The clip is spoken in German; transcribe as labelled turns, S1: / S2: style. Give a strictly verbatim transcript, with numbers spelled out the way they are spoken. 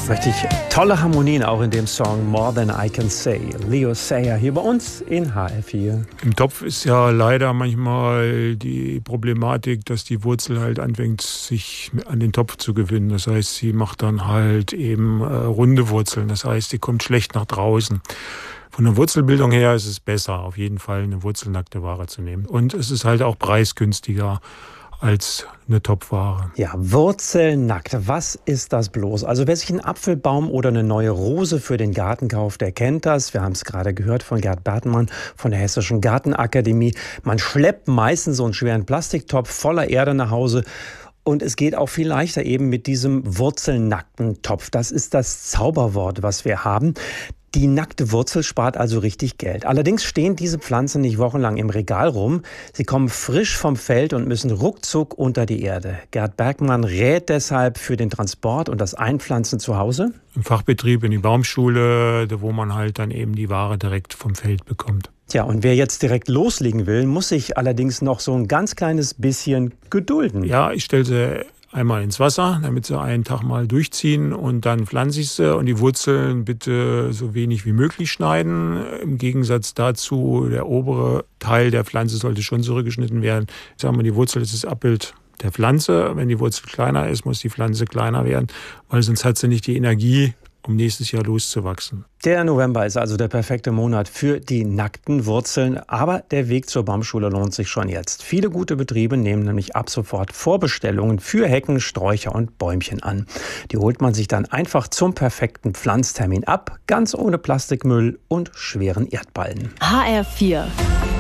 S1: Richtig tolle Harmonien auch in dem Song More Than I Can Say. Leo Sayer hier bei uns in H R vier.
S2: Im Topf ist ja leider manchmal die Problematik, dass die Wurzel halt anfängt, sich an den Topf zu gewinnen. Das heißt, sie macht dann halt eben äh, runde Wurzeln. Das heißt, die kommt schlecht nach draußen. Von der Wurzelbildung her ist es besser, auf jeden Fall eine wurzelnackte Ware zu nehmen. Und es ist halt auch preisgünstiger als eine Topfware.
S1: Ja, wurzelnackt. Was ist das bloß? Also wer sich einen Apfelbaum oder eine neue Rose für den Garten kauft, der kennt das. Wir haben es gerade gehört von Gerd Bertmann von der Hessischen Gartenakademie. Man schleppt meistens so einen schweren Plastiktopf voller Erde nach Hause. Und es geht auch viel leichter eben mit diesem wurzelnackten Topf. Das ist das Zauberwort, was wir haben. Die nackte Wurzel spart also richtig Geld. Allerdings stehen diese Pflanzen nicht wochenlang im Regal rum. Sie kommen frisch vom Feld und müssen ruckzuck unter die Erde. Gerd Bergmann rät deshalb für den Transport und das Einpflanzen zu Hause.
S2: Im Fachbetrieb, in die Baumschule, wo man halt dann eben die Ware direkt vom Feld bekommt.
S1: Tja, und wer jetzt direkt loslegen will, muss sich allerdings noch so ein ganz kleines bisschen gedulden.
S2: Ja, ich stelle sie einmal ins Wasser, damit sie einen Tag mal durchziehen und dann pflanze ich sie und die Wurzeln bitte so wenig wie möglich schneiden. Im Gegensatz dazu, der obere Teil der Pflanze sollte schon zurückgeschnitten werden. Sagen wir, die Wurzel ist das Abbild der Pflanze. Wenn die Wurzel kleiner ist, muss die Pflanze kleiner werden, weil sonst hat sie nicht die Energie, um nächstes Jahr loszuwachsen.
S1: Der November ist also der perfekte Monat für die nackten Wurzeln. Aber der Weg zur Baumschule lohnt sich schon jetzt. Viele gute Betriebe nehmen nämlich ab sofort Vorbestellungen für Hecken, Sträucher und Bäumchen an. Die holt man sich dann einfach zum perfekten Pflanztermin ab, ganz ohne Plastikmüll und schweren Erdballen.
S3: H R vier